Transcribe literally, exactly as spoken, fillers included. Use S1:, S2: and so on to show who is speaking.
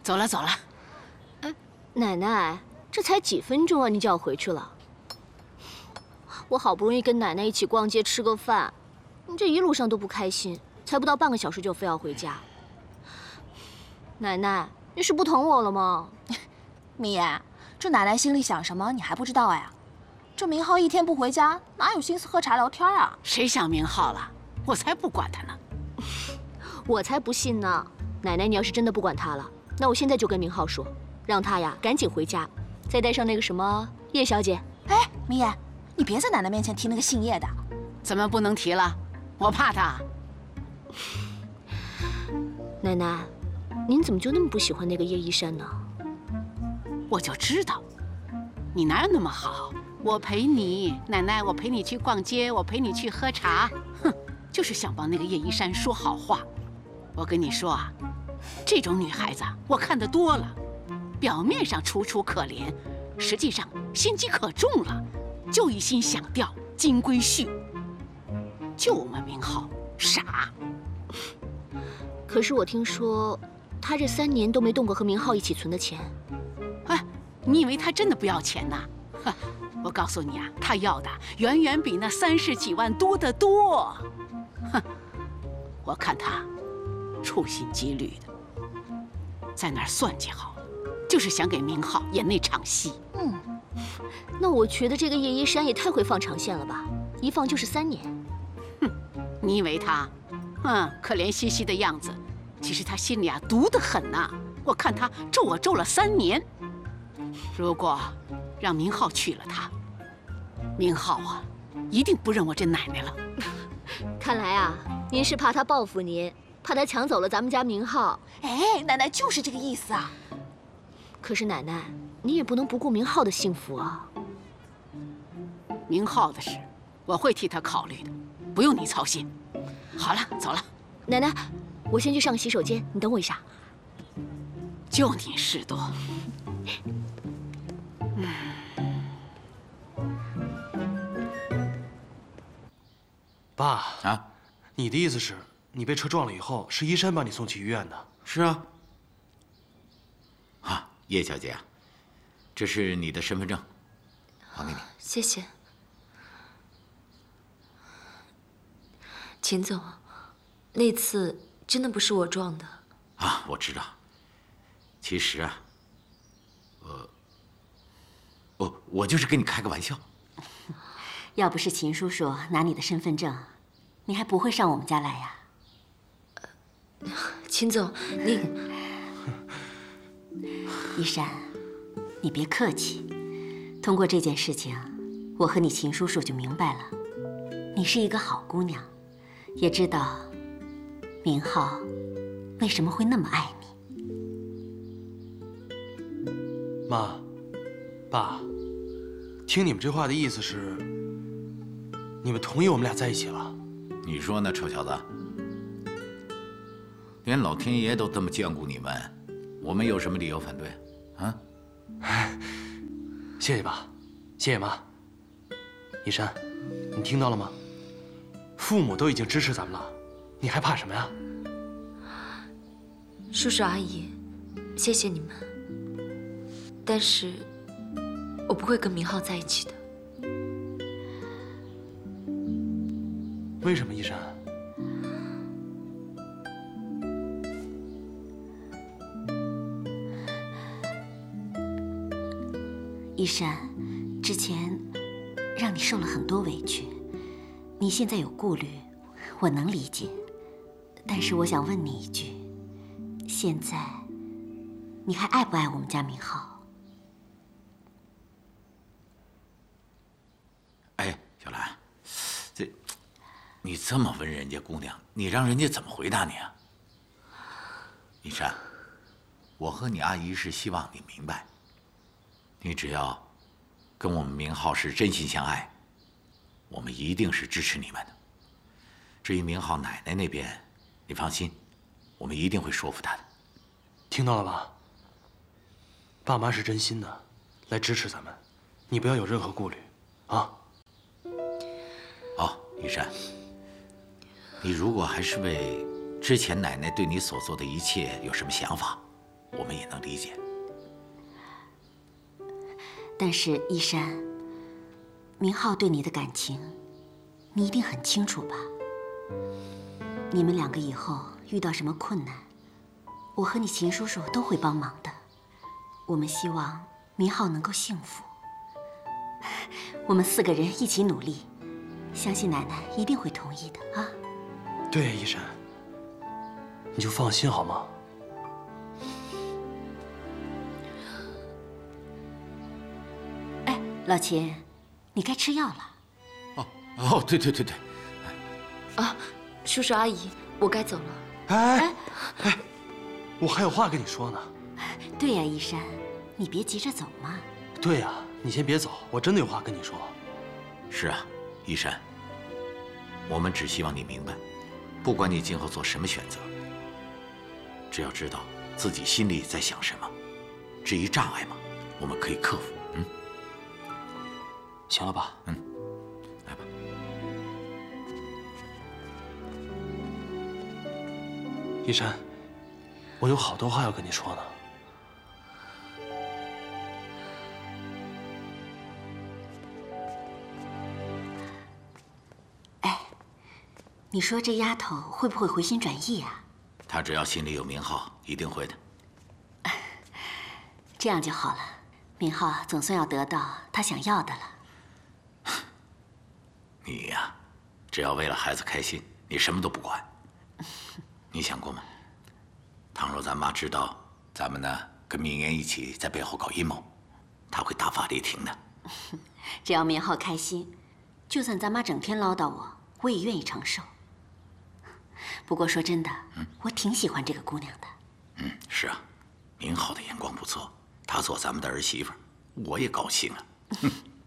S1: 走了走了。
S2: 哎，奶奶，这才几分钟啊，你就要回去了？我好不容易跟奶奶一起逛街吃个饭，你这一路上都不开心，才不到半个小时就非要回家。奶奶，你是不疼我了吗？
S3: 明言，这奶奶心里想什么你还不知道呀？这明浩一天不回家，哪有心思喝茶聊天啊？
S1: 谁想明浩了？我才不管他呢。
S2: 我才不信呢！奶奶，你要是真的不管他了，那我现在就跟明浩说，让他呀赶紧回家，再带上那个什么叶小姐。
S3: 哎，明言，你别在奶奶面前提那个姓叶的。
S1: 怎么不能提了？我怕他。
S2: 奶奶，您怎么就那么不喜欢那个叶一山呢？
S1: 我就知道，你哪有那么好？我陪你，奶奶，我陪你去逛街，我陪你去喝茶，哼，就是想帮那个叶一山说好话。我跟你说啊，这种女孩子我看得多了，表面上楚楚可怜，实际上心机可重了，就一心想钓金龟婿。就我们明浩傻。
S2: 可是我听说，他这三年都没动过和明浩一起存的钱。
S1: 哎，你以为他真的不要钱呐？哼，我告诉你啊，他要的远远比那三十几万多得多。哼，我看他处心积虑的，在那儿算计好了，就是想给明浩演那场戏。
S2: 嗯，那我觉得这个叶一山也太会放长线了吧，一放就是三年。
S1: 哼，你以为他，嗯，可怜兮兮的样子，其实他心里啊毒得很呐。我看他咒我咒了三年。如果让明浩娶了她，明浩啊，一定不认我这奶奶了。
S2: 看来啊，您是怕他报复您，怕他抢走了咱们家明浩。
S3: 哎，奶奶就是这个意思啊。
S2: 可是奶奶，你也不能不顾明浩的幸福啊。
S1: 明浩的事，我会替他考虑的，不用你操心。好了，走了。
S2: 奶奶，我先去上个洗手间，你等我一下。
S1: 就你事多。
S4: 爸
S5: 啊，
S4: 你的意思是，你被车撞了以后，是依山把你送去医院的？
S5: 是啊。啊，叶小姐啊，这是你的身份证，还给你。
S6: 谢谢，秦总，那次真的不是我撞的。
S5: 啊，我知道。其实啊，呃，我我就是跟你开个玩笑。
S7: 要不是秦叔叔拿你的身份证，你还不会上我们家来呀。
S6: 秦总，你，
S7: 依山，你别客气。通过这件事情，我和你秦叔叔就明白了，你是一个好姑娘，也知道明浩为什么会那么爱你。
S4: 妈，爸，听你们这话的意思是，你们同意我们俩在一起了？
S5: 你说呢，臭小子？连老天爷都这么眷顾你们，我们有什么理由反对？啊？
S4: 谢谢爸，谢谢妈。依山，你听到了吗？父母都已经支持咱们了，你还怕什么呀？
S6: 叔叔阿姨，谢谢你们。但是，我不会跟明浩在一起的。
S4: 为什么，依山？
S7: 依山，之前让你受了很多委屈，你现在有顾虑，我能理解。但是我想问你一句，现在你还爱不爱我们家明浩？
S5: 哎，小兰，这你这么问人家姑娘，你让人家怎么回答你啊？依山，我和你阿姨是希望你明白，你只要跟我们明浩是真心相爱，我们一定是支持你们的。至于明浩奶奶那边，你放心，我们一定会说服她的。
S4: 听到了吧？爸妈是真心的，来支持咱们，你不要有任何顾虑，啊？
S5: 好，依山，你如果还是为之前奶奶对你所做的一切有什么想法， 我们也能理解。
S7: 但是依山，明浩对你的感情，你一定很清楚吧？你们两个以后遇到什么困难，我和你秦叔叔都会帮忙的。我们希望明浩能够幸福。我们四个人一起努力，相信奶奶一定会同意的啊。
S4: 对，依山，你就放心好吗？
S7: 哎，老秦，你该吃药了。
S5: 哦哦，对对对对。
S6: 啊，叔叔阿姨，我该走了。
S4: 哎哎，我还有话跟你说呢。
S7: 对呀，依山，你别急着走嘛。
S4: 对呀，你先别走，我真的有话跟你说。
S5: 是啊，依山，我们只希望你明白，不管你今后做什么选择，只要知道自己心里在想什么，至于障碍嘛，我们可以克服。嗯，
S4: 行了吧？
S5: 嗯，来吧。
S4: 依山，我有好多话要跟你说呢。
S7: 你说这丫头会不会回心转意啊？
S5: 她只要心里有明浩，一定会的。
S7: 这样就好了，明浩总算要得到他想要的了。
S5: 你呀，只要为了孩子开心，你什么都不管。你想过吗？倘若咱妈知道咱们呢跟明言一起在背后搞阴谋，她会大发雷霆的。
S7: 只要明浩开心，就算咱妈整天唠叨我，我也愿意承受。不过说真的，嗯、我挺喜欢这个姑娘的。
S5: 嗯，是啊，明浩的眼光不错，她做咱们的儿媳妇，我也高兴啊。